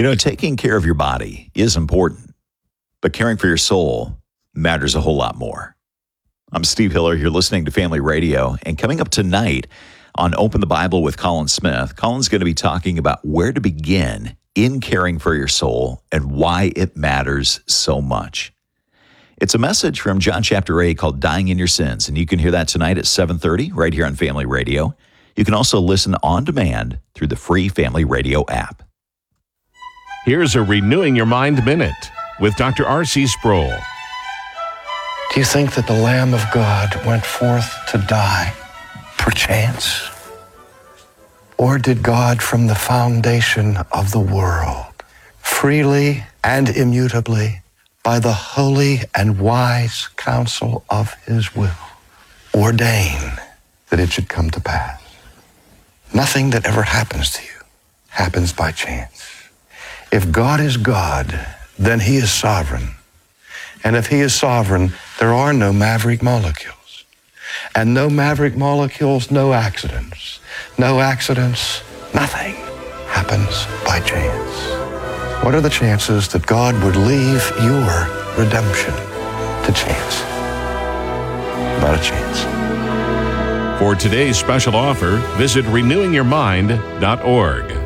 Taking care of your body is important, but caring for your soul matters a whole lot more. I'm Steve Hiller. You're listening to Family Radio, and coming up tonight on Open the Bible with Colin Smith, Colin's going to be talking about where to begin in caring for your soul and why it matters so much. It's a message from John chapter 8 called Dying in Your Sins, and you can hear that tonight at 7:30 right here on Family Radio. You can also listen on demand through the free Family Radio app. Here's a Renewing Your Mind Minute with Dr. R.C. Sproul. Do you think that the Lamb of God went forth to die perchance? Or did God from the foundation of the world freely and immutably by the holy and wise counsel of his will ordain that it should come to pass? Nothing that ever happens to you happens by chance. If God is God, then he is sovereign. And if he is sovereign, there are no maverick molecules. And no maverick molecules, no accidents. No accidents, nothing happens by chance. What are the chances that God would leave your redemption to chance? Not a chance. For today's special offer, visit renewingyourmind.org.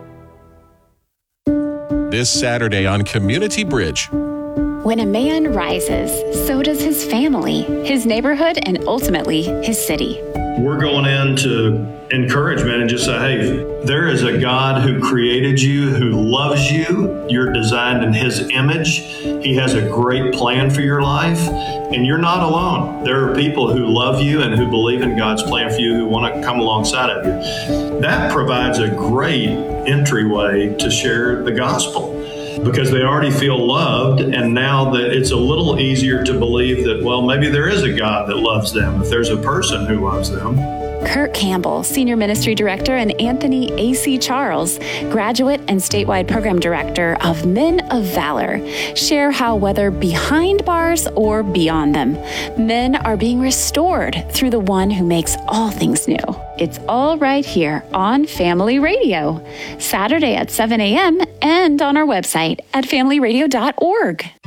This Saturday on Community Bridge. When a man rises, so does his family, his neighborhood, and ultimately his city. We're going into encouragement and just say, hey, there is a God who created you, who loves you. You're designed in his image. He has a great plan for your life, and you're not alone. There are people who love you and who believe in God's plan for you, who want to come alongside of you. That provides a great entryway to share the gospel, because they already feel loved, and now that it's a little easier to believe that, well, maybe there is a God that loves them if there's a person who loves them. Kurt Campbell, Senior Ministry Director, and Anthony A.C. Charles, Graduate and Statewide Program Director of Men of Valor, share how whether behind bars or beyond them, men are being restored through the one who makes all things new. It's all right here on Family Radio, Saturday at 7 a.m. and on our website at familyradio.org.